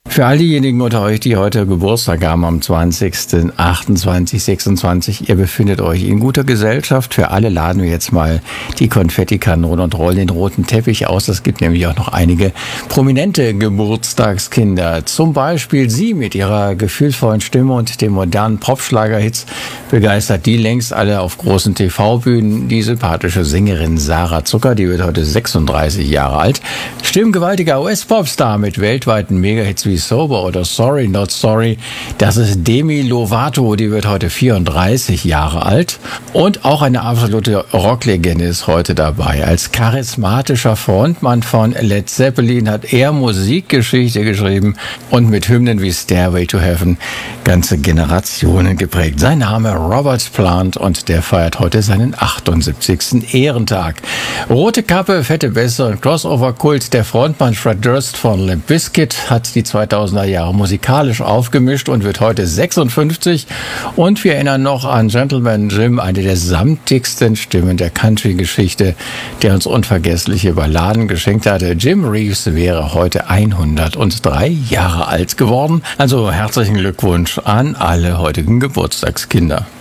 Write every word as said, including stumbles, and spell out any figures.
Für all diejenigen unter euch, die heute Geburtstag haben, am zwanzigsten, achtundzwanzigsten, sechsundzwanzigsten, ihr befindet euch in guter Gesellschaft. Für alle laden wir jetzt mal die Konfettikanone und rollen den roten Teppich aus. Es gibt nämlich auch noch einige prominente Geburtstagskinder. Zum Beispiel sie mit ihrer gefühlvollen Stimme und den modernen Popschlagerhits begeistert die längst alle auf großen T V-Bühnen. Die sympathische Sängerin Sarah Zucker, die wird heute sechsunddreißig Jahre alt. Stimmgewaltiger U S-Popstar mit weltweiten Megahits wie Sober oder Sorry Not Sorry. Das ist Demi Lovato, die wird heute vierunddreißig Jahre alt. Und auch eine absolute Rocklegende ist heute dabei. Als charismatischer Frontmann von Led Zeppelin hat er Musikgeschichte geschrieben und mit Hymnen wie Stairway to Heaven ganze Generationen geprägt. Sein Name Robert Plant und der feiert heute seinen achtundsiebzigsten Ehrentag. Rote Kappe, fette Bässe und Crossover-Kult. Der Frontmann Fred Durst von Limp Bizkit hat die zweitausender Jahre musikalisch aufgemischt und wird heute sechsundfünfzig. Und wir erinnern noch an Gentleman Jim, eine der samtigsten Stimmen der Country-Geschichte, der uns unvergessliche Balladen geschenkt hatte. Jim Reeves wäre heute hundertdrei Jahre alt geworden. Also herzlichen Glückwunsch an alle heutigen Geburtstagskinder.